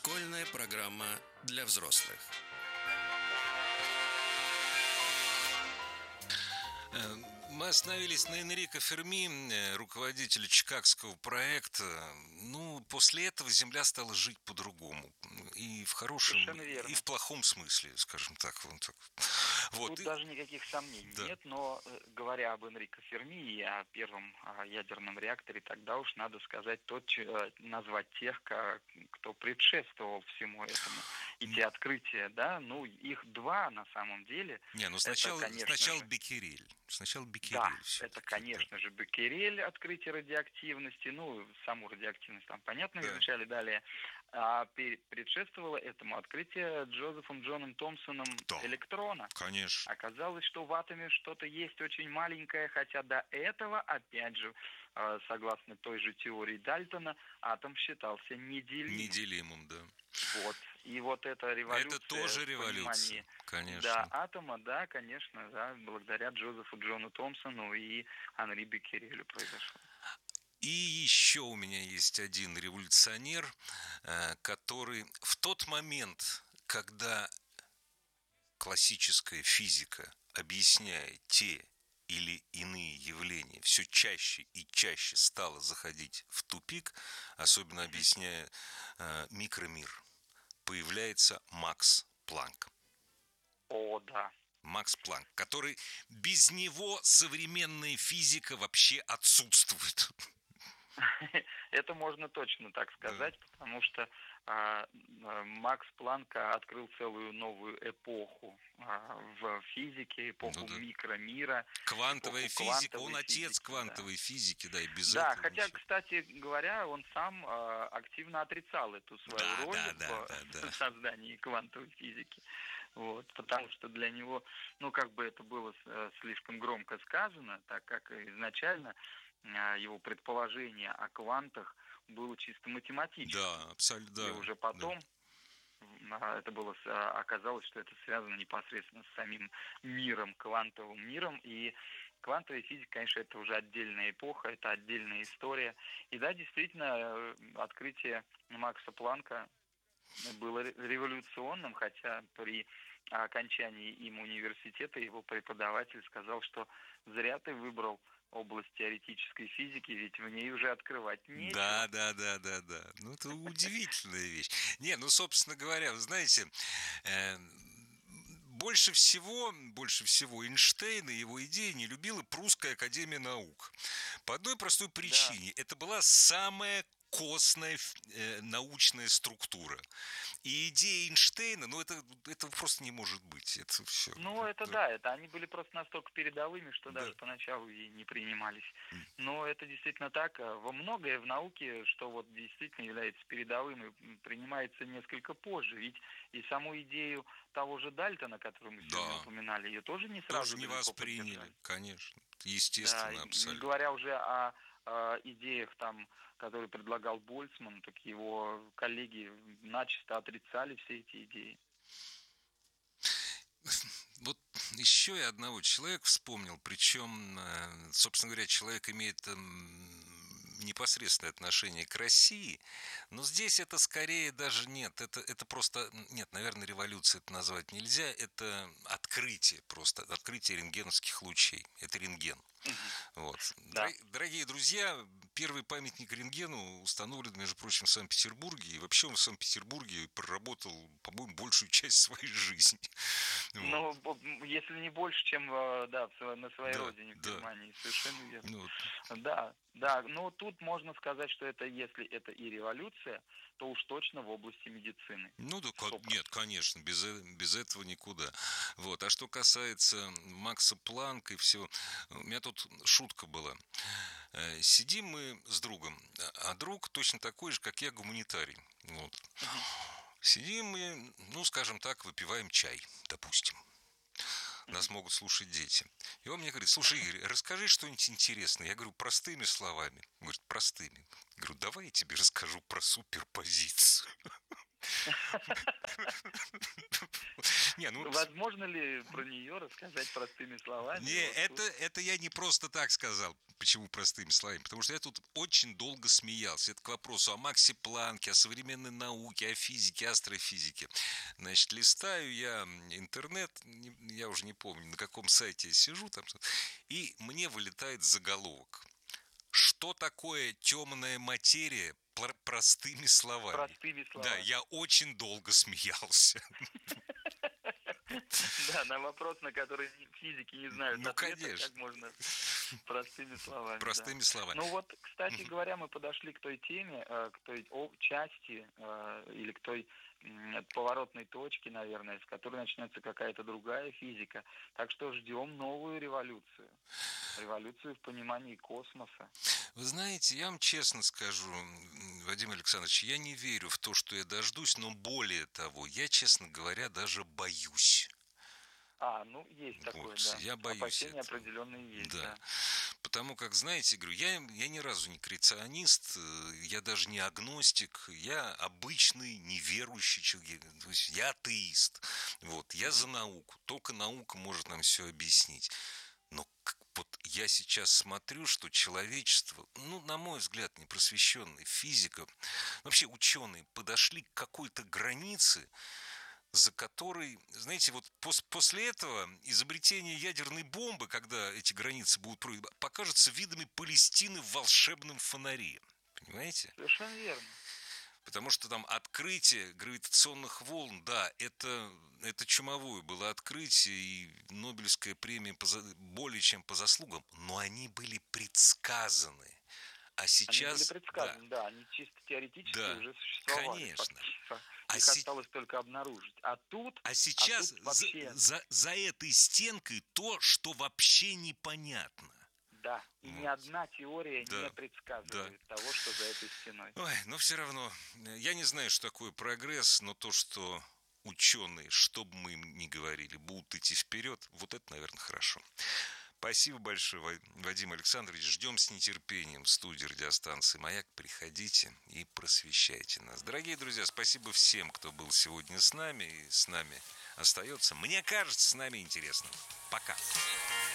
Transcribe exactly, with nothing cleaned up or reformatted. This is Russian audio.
Школьная программа для взрослых. Мы остановились на Энрико Ферми, руководителе чикагского проекта. Ну, после этого Земля стала жить по-другому. И в хорошем, и в плохом смысле, скажем так. Вот так. Вот. Тут и... даже никаких сомнений да. нет, но говоря об Энрико Ферми и о первом ядерном реакторе, тогда уж надо сказать, тот, назвать тех, кто предшествовал всему этому. И те открытия, да, ну, их два на самом деле. Не, ну сначала, это, конечно сначала же... Беккерель. Сначала Беккерель. Да, это, конечно да. же, Беккерель, открытие радиоактивности. Ну, саму радиоактивность там, понятно, да. изучали далее. А предшествовало этому открытие Джозефом Джоном Томпсоном да. электрона. Конечно. Оказалось, что в атоме что-то есть очень маленькое, хотя до этого, опять же, согласно той же теории Дальтона, атом считался неделимым. Неделимым, да. Вот. И вот эта революция. Это тоже революция, конечно. Да, атома, да, конечно, да, благодаря Джозефу Джону Томпсону и Анри Беккерелю произошло. И еще у меня есть один революционер, который в тот момент, когда классическая физика объясняет те или иные явления, все чаще и чаще стала заходить в тупик, особенно объясняя э, микромир, появляется Макс Планк. О, да. Макс Планк, который без него современная физика вообще отсутствует. Это можно точно так сказать, да. потому что а, Макс Планк открыл целую новую эпоху а, в физике, эпоху ну, да. микромира. Квантовая физика, он физики, отец квантовой да. физики, да, и без да, этого. Да, хотя, ничего. кстати говоря, он сам а, активно отрицал эту свою да, роль да, в да, да, да. создании квантовой физики. Вот, потому что для него, ну, как бы это было слишком громко сказано, так как изначально его предположение о квантах было чисто математическим. Да, абсолютно. Да, и уже потом да. это было, оказалось, что это связано непосредственно с самим миром, квантовым миром. И квантовая физика, конечно, это уже отдельная эпоха, это отдельная история. И да, действительно, открытие Макса Планка было революционным, хотя при окончании им университета его преподаватель сказал, что зря ты выбрал область теоретической физики, ведь в ней уже открывать нечего. Да, да, да, да, да. Ну, это удивительная вещь. Не, ну, собственно говоря, вы знаете, э, больше всего, больше всего Эйнштейна и его идеи не любила Прусская академия наук. По одной простой причине. Да. Это была самая костная э, научная структура. И идея Эйнштейна, ну, это, это просто не может быть. Это все. Ну, это да. да, это они были просто настолько передовыми, что да. даже поначалу и не принимались. Но это действительно так. Во многое в науке, что вот действительно является передовым и принимается несколько позже. Ведь и саму идею того же Дальтона, которую мы сегодня да. упоминали, ее тоже не сразу тоже не восприняли, поддержали. Конечно. Естественно, да, абсолютно. Не говоря уже о идеях, там, которые предлагал Больцман, так его коллеги начисто отрицали все эти идеи. Вот еще я одного человека вспомнил, причем, собственно говоря, человек имеет непосредственное отношение к России, но здесь это скорее даже нет, это, это просто, нет, наверное, революция это назвать нельзя, это открытие просто, открытие рентгеновских лучей, это рентген. Вот. Да. Дорогие друзья, первый памятник рентгену установлен, между прочим, в Санкт-Петербурге, и вообще он в Санкт-Петербурге проработал, по-моему, большую часть своей жизни. Ну, вот. Если не больше, чем да, на своей да, родине, в да. Германии, совершенно верно. Ну, да, да, но тут можно сказать, что это, если это и революция, то уж точно в области медицины. Ну, да, нет, конечно, без, без этого никуда. Вот. А что касается Макса Планка и всего, у меня тут шутка была. Сидим мы с другом, а друг точно такой же, как я, гуманитарий. Вот. Uh-huh. Сидим мы, ну, скажем так, выпиваем чай, допустим. Нас могут слушать дети. И он мне говорит: слушай, Игорь, расскажи что-нибудь интересное. Я говорю: простыми словами. Он говорит: простыми. Я говорю: давай я тебе расскажу про суперпозицию. Не, ну... Возможно ли про нее рассказать простыми словами? Не, Вот это, тут. это я не просто так сказал. Почему простыми словами? Потому что я тут очень долго смеялся. Это к вопросу о Максе Планке, о современной науке, о физике, астрофизике. Значит, листаю я интернет, я уже не помню, на каком сайте я сижу, там, и мне вылетает заголовок. Что такое темная материя? Простыми словами. Простыми Да, словами. я очень долго смеялся. Да, на вопрос, на который физики не знают Ну, ответа, конечно. как можно простыми словами. Простыми да. словами. Ну вот, кстати говоря, мы подошли к той теме, э, к той о, части э, или к той м, поворотной точке, наверное, с которой начнется какая-то другая физика. Так что ждем новую революцию. Революцию в понимании космоса. Вы знаете, я вам честно скажу, Вадим Александрович, я не верю в то, что я дождусь, но более того, я, честно говоря, даже боюсь. А, ну, есть такое, Вот, да. я боюсь Опасения этого. определенные есть, Да. да. Потому как, знаете, говорю, я, я ни разу не креационист, я даже не агностик, я обычный неверующий человек, то есть я атеист. Вот, я за науку, только наука может нам все объяснить. Но вот я сейчас смотрю, что человечество, ну, на мой взгляд, непросвещенный, физика, вообще ученые подошли к какой-то границе, за которой, знаете, вот пос- после этого изобретение ядерной бомбы, когда эти границы будут пройдены, покажется видами Палестины в волшебном фонаре. Понимаете? Совершенно верно. Потому что там открытие гравитационных волн, да, это, это чумовое было открытие, и Нобелевская премия по, более чем по заслугам, но они были предсказаны. А сейчас... Они были предсказаны, да, да они чисто теоретически да, уже существовали. конечно. А Их си... осталось только обнаружить. А тут... А сейчас а тут вообще... за, за, за этой стенкой то, что вообще непонятно. Да, и вот. Ни одна теория да. не предсказывает да. того, что за этой стеной. Ой, но все равно, я не знаю, что такое прогресс, но то, что ученые, что бы мы им ни говорили, будут идти вперед, вот это, наверное, хорошо. Спасибо большое, Вадим Александрович. Ждем с нетерпением в студии радиостанции «Маяк». Приходите и просвещайте нас. Дорогие друзья, спасибо всем, кто был сегодня с нами и с нами остается. Мне кажется, с нами интересно. Пока.